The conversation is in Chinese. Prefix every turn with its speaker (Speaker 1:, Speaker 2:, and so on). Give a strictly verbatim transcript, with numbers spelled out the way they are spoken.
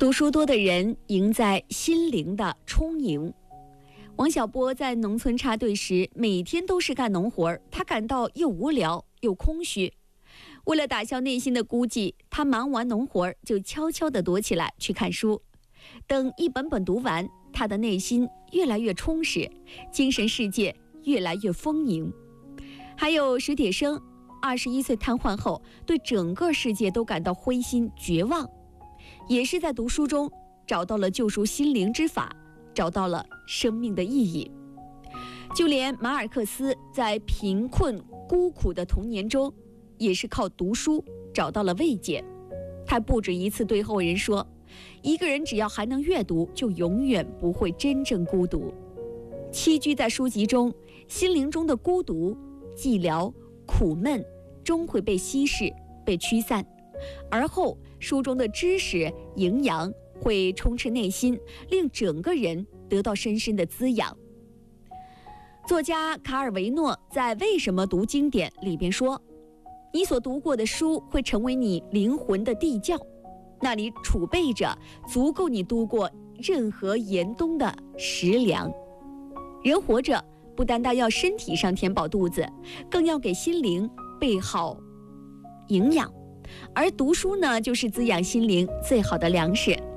Speaker 1: 读书多的人赢在心灵的充盈。王小波在农村插队时，每天都是干农活儿，他感到又无聊又空虚。为了打消内心的孤寂，他忙完农活儿就悄悄地躲起来去看书。等一本本读完，他的内心越来越充实，精神世界越来越丰盈。还有史铁生，二十一岁瘫痪后，对整个世界都感到灰心绝望，也是在读书中找到了救赎心灵之法，找到了生命的意义。就连马尔克斯在贫困孤苦的童年中，也是靠读书找到了慰藉。他不止一次对后人说，一个人只要还能阅读，就永远不会真正孤独。栖居在书籍中，心灵中的孤独、寂寥、苦闷终会被稀释、被驱散，而后书中的知识、营养会充斥内心，令整个人得到深深的滋养。作家卡尔维诺在《为什么读经典》里边说，你所读过的书会成为你灵魂的地窖，那里储备着足够你度过任何严冬的食粮。人活着不单单要身体上填饱肚子，更要给心灵备好营养，而读书呢，就是滋养心灵最好的粮食。